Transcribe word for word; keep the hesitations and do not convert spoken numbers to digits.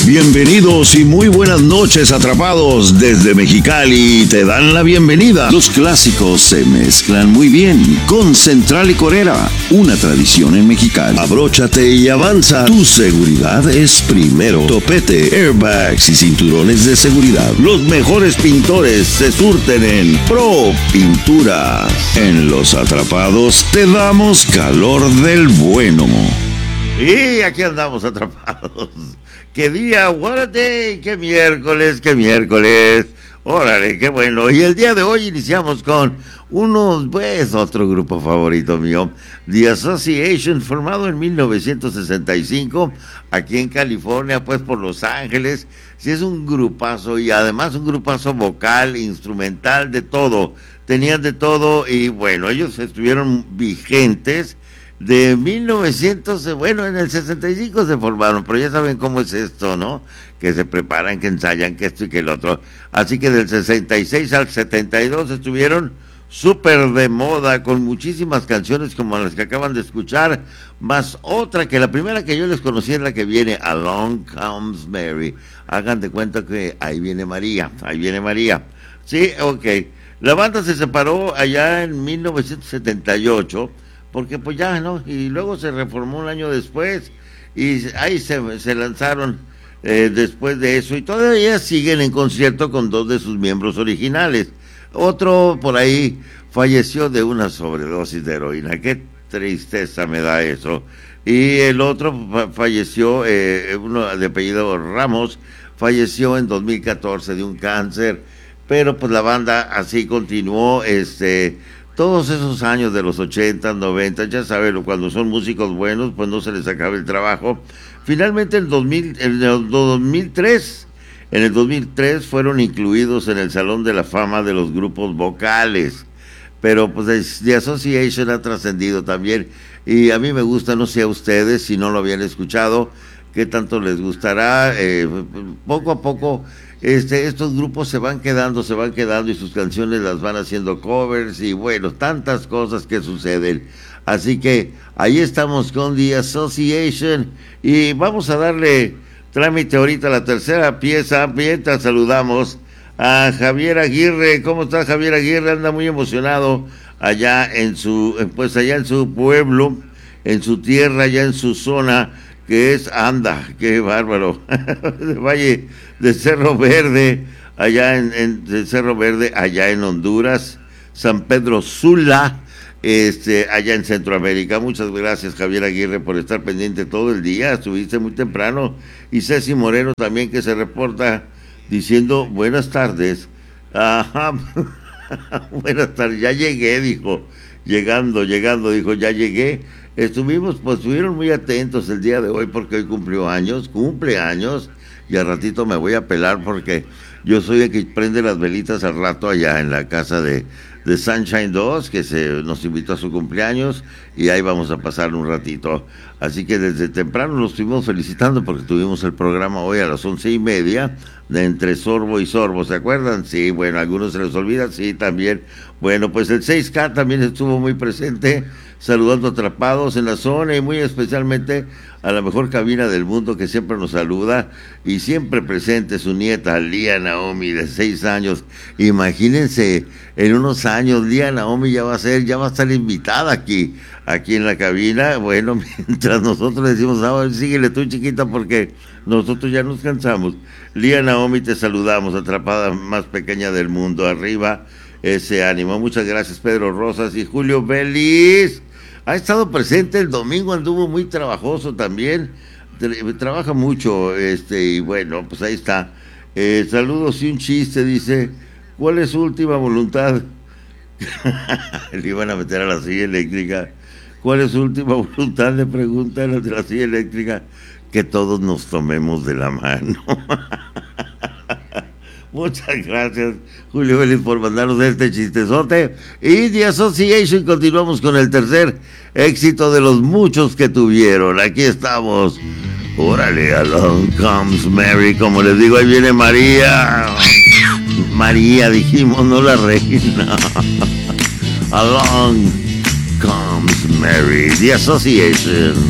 Bienvenidos y muy buenas noches, atrapados. Desde Mexicali te dan la bienvenida. Los clásicos se mezclan muy bien con Central Licorera, una tradición en Mexicali. Abróchate y avanza. Tu seguridad es primero. Topete, airbags y cinturones de seguridad. Los mejores pintores se surten en Pro Pinturas. En Los Atrapados te damos calor del bueno. Y aquí andamos atrapados. ¡Qué día! ¡What a day! ¡Qué miércoles! ¡Qué miércoles! ¡Órale! ¡Qué bueno! Y el día de hoy iniciamos con unos, pues, otro grupo favorito mío, The Association, formado en mil novecientos sesenta y cinco, aquí en California, pues, por Los Ángeles. Sí, es un grupazo, y además un grupazo vocal, instrumental, de todo. Tenían de todo, y bueno, ellos estuvieron vigentes de mil novecientos, bueno, en el sesenta y cinco se formaron, pero ya saben cómo es esto, ¿no? Que se preparan, que ensayan, que esto y que el otro. Así que del sesenta y seis al setenta y dos estuvieron súper de moda, con muchísimas canciones como las que acaban de escuchar, más otra que la primera que yo les conocí es la que viene, Along Comes Mary. Hagan de cuenta que ahí viene María, ahí viene María. Sí, ok. La banda se separó allá en mil novecientos setenta y ocho, porque pues ya, ¿no? Y luego se reformó un año después y ahí se, se lanzaron eh, después de eso, y todavía siguen en concierto con dos de sus miembros originales. Otro por ahí falleció de una sobredosis de heroína, qué tristeza me da eso. Y el otro fa- falleció, eh, uno de apellido Ramos, falleció en dos mil catorce de un cáncer, pero pues la banda así continuó, este... todos esos años de los ochenta, noventa, ya saben, cuando son músicos buenos, pues no se les acaba el trabajo. Finalmente en, dos mil, en el dos mil tres, en el dos mil tres fueron incluidos en el Salón de la Fama de los grupos vocales. Pero pues The Association ha trascendido también, y a mí me gusta, no sé a ustedes, si no lo habían escuchado, qué tanto les gustará. Eh, poco a poco Este, estos grupos se van quedando, se van quedando y sus canciones las van haciendo covers y bueno, tantas cosas que suceden. Así que ahí estamos con The Association y vamos a darle trámite ahorita a la tercera pieza. Mientras saludamos a Javier Aguirre. ¿Cómo está Javier Aguirre? Anda muy emocionado allá en su, pues allá en su pueblo, en su tierra, allá en su zona, que es, anda, qué bárbaro, de Valle de Cerro Verde, allá en, en de Cerro Verde, allá en Honduras, San Pedro Sula, este, allá en Centroamérica. Muchas gracias, Javier Aguirre, por estar pendiente todo el día, estuviste muy temprano. Y Ceci Moreno también, que se reporta diciendo buenas tardes. Ajá, buenas tardes, ya llegué, dijo, llegando, llegando, dijo, ya llegué. Estuvimos, pues estuvieron muy atentos el día de hoy porque hoy cumplió años, cumple años, y al ratito me voy a pelar porque yo soy el que prende las velitas al rato allá en la casa de, de Sunshine dos, que se nos invitó a su cumpleaños, y ahí vamos a pasar un ratito. Así que desde temprano los estuvimos felicitando porque tuvimos el programa hoy a las once y media, de Entre Sorbo y Sorbo, ¿se acuerdan? Sí, bueno, a algunos se les olvida, sí, también. Bueno, pues el seis K también estuvo muy presente, saludando atrapados en la zona, y muy especialmente a la mejor cabina del mundo que siempre nos saluda, y siempre presente su nieta Lía Naomi, de seis años. Imagínense, en unos años Lía Naomi ya va a ser, ya va a estar invitada aquí, aquí en la cabina. Bueno, mientras nosotros le decimos, ah, síguele tú, chiquita, porque nosotros ya nos cansamos. Lía Naomi, te saludamos, atrapada más pequeña del mundo, arriba ese ánimo. Muchas gracias, Pedro Rosas. Y Julio Vélez ha estado presente el domingo, anduvo muy trabajoso también, trabaja mucho, este, y bueno, pues ahí está. Eh, saludos y un chiste, dice, ¿cuál es su última voluntad? Le iban a meter a la silla eléctrica. ¿Cuál es su última voluntad? Le preguntan los de la silla eléctrica. Que todos nos tomemos de la mano. Muchas gracias, Julio Vélez, por mandarnos este chistezote. Y The Association, continuamos con el tercer éxito de los muchos que tuvieron. Aquí estamos. Órale, Along Comes Mary. Como les digo, ahí viene María. María, dijimos, no la reina. Along Comes Mary. The Association.